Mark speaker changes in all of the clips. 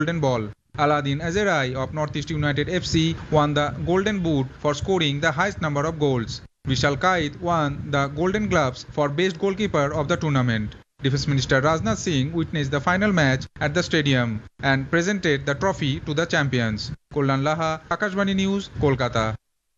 Speaker 1: Golden Ball. Aladdin Azerai of Northeast United FC won the Golden Boot for scoring the highest number of goals. Vishal Kait won the Golden Gloves for best goalkeeper of the tournament. Defence Minister Rajnath Singh witnessed the final match at the stadium and presented the trophy to the champions. Kollan Laha, Akashvani News, Kolkata.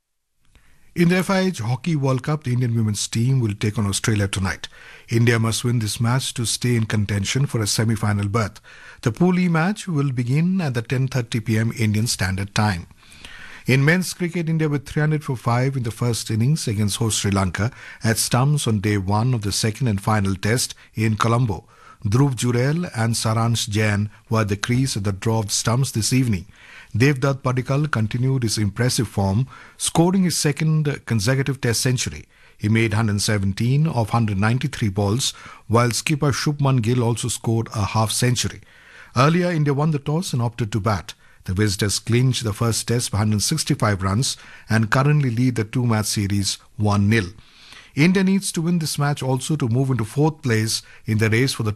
Speaker 2: In the FIH Hockey World Cup, the Indian women's team will take on Australia tonight. India must win this match to stay in contention for a semi-final berth. The Pool E match will begin at the 10:30 p.m. Indian Standard Time. In men's cricket, India with 300 for 5 in the first innings against host Sri Lanka at stumps on day one of the second and final test in Colombo. Dhruv Jurel and Saransh Jain were at the crease at the draw of stumps this evening. Devdutt Padikkal continued his impressive form, scoring his second consecutive test century. He made 117 of 193 balls, while skipper Shubman Gill also scored a half-century. Earlier, India won the toss and opted to bat. The visitors clinched the first test by 165 runs and currently lead the two-match series 1-0. India needs to win this match also to move into fourth place in the race for the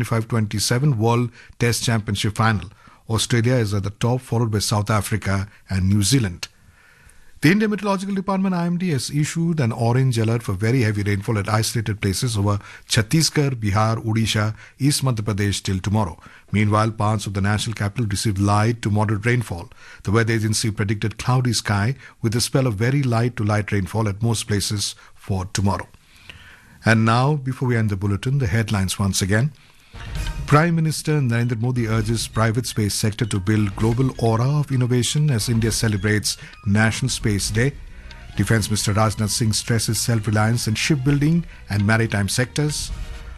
Speaker 2: 2025-27 World Test Championship final. Australia is at the top, followed by South Africa and New Zealand. The Indian Meteorological Department IMD has issued an orange alert for very heavy rainfall at isolated places over Chhattisgarh, Bihar, Odisha, East Madhya Pradesh till tomorrow. Meanwhile, parts of the national capital received light to moderate rainfall. The weather agency predicted cloudy sky with a spell of very light to light rainfall at most places for tomorrow. And now, before we end the bulletin, the headlines once again. Prime Minister Narendra Modi urges private space sector to build global aura of innovation as India celebrates National Space Day. Defence Minister Rajnath Singh stresses self-reliance in shipbuilding and maritime sectors.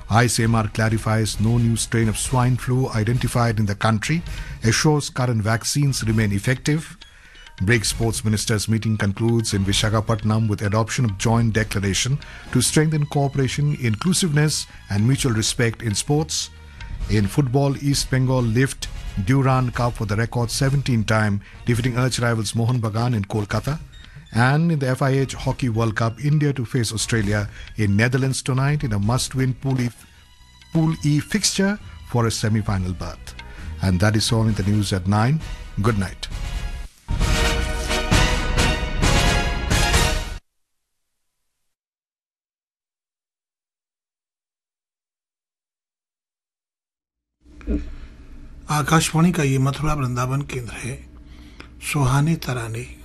Speaker 2: ICMR clarifies no new strain of swine flu identified in the country, assures current vaccines remain effective. BRICS Sports Ministers meeting concludes in Visakhapatnam with adoption of joint declaration to strengthen cooperation, inclusiveness and mutual respect in sports. In football, East Bengal lift Durand Cup for the record 17th time, defeating arch rivals Mohun Bagan in Kolkata. And in the FIH Hockey World Cup, India to face Australia in Netherlands tonight in a must-win Pool E fixture for a semi-final berth. And that is all in the news at 9. Good night.
Speaker 3: Akashvani का ये मथुरा वृंदावन केंद्र है। सुहाने तराने